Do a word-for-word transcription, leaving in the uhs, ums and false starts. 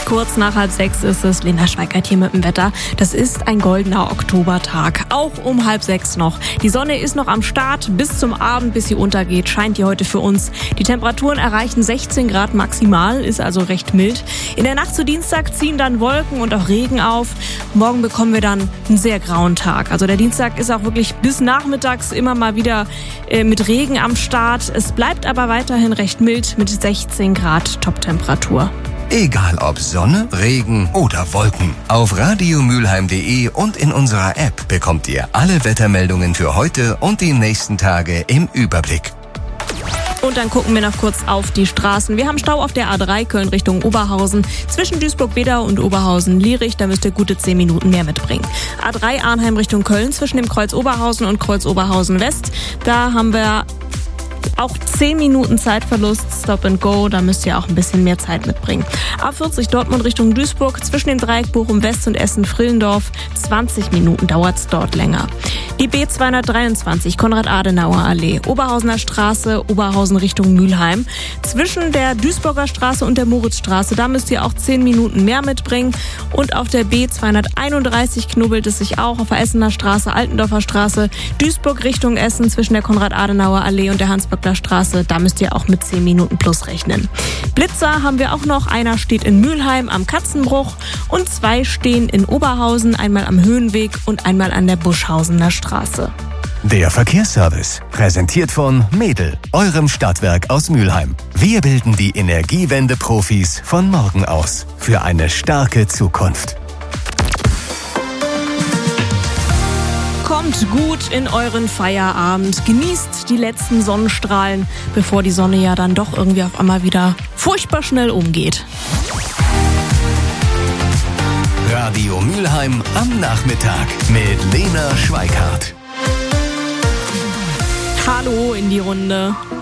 Kurz nach halb sechs ist es. Lena Schweikart hier mit dem Wetter. Das ist ein goldener Oktobertag. Auch um halb sechs noch. Die Sonne ist noch am Start. Bis zum Abend, bis sie untergeht, scheint die heute für uns. Die Temperaturen erreichen sechzehn Grad maximal, ist also recht mild. In der Nacht zu Dienstag ziehen dann Wolken und auch Regen auf. Morgen bekommen wir dann einen sehr grauen Tag. Also der Dienstag ist auch wirklich bis nachmittags immer mal wieder äh, mit Regen am Start. Es bleibt aber weiterhin recht mild mit sechzehn Grad Toptemperatur. Egal ob Sonne, Regen oder Wolken. Auf radio mülheim punkt de und in unserer App bekommt ihr alle Wettermeldungen für heute und die nächsten Tage im Überblick. Und dann gucken wir noch kurz auf die Straßen. Wir haben Stau auf der A drei Köln Richtung Oberhausen. Zwischen Duisburg-Wedau und Oberhausen-Lierich, da müsst ihr gute zehn Minuten mehr mitbringen. A drei Arnheim Richtung Köln zwischen dem Kreuz Oberhausen und Kreuz Oberhausen West. Da haben wir auch zehn Minuten Zeitverlust, Stop and Go, da müsst ihr auch ein bisschen mehr Zeit mitbringen. A vierzig Dortmund Richtung Duisburg, zwischen dem Dreieck Bochum West und Essen-Frillendorf, zwanzig Minuten dauert's dort länger. Die B zweihundertdreiundzwanzig Konrad-Adenauer-Allee, Oberhausener Straße, Oberhausen Richtung Mülheim. Zwischen der Duisburger Straße und der Moritzstraße, da müsst ihr auch zehn Minuten mehr mitbringen. Und auf der B zweihunderteinunddreißig knubbelt es sich auch auf der Essener Straße, Altendorfer Straße, Duisburg Richtung Essen zwischen der Konrad-Adenauer-Allee und der Hans-Böckler Straße, da müsst ihr auch mit zehn Minuten plus rechnen. Blitzer haben wir auch noch, einer steht in Mülheim am Katzenbruch und zwei stehen in Oberhausen, einmal am Höhenweg und einmal an der Buschhausener Straße. Der Verkehrsservice, präsentiert von Mädel, eurem Stadtwerk aus Mülheim. Wir bilden die Energiewende-Profis von morgen aus für eine starke Zukunft. Kommt gut in euren Feierabend, genießt die letzten Sonnenstrahlen, bevor die Sonne ja dann doch irgendwie auf einmal wieder furchtbar schnell umgeht. Radio Mülheim am Nachmittag mit Lena Schweikart. Hallo in die Runde.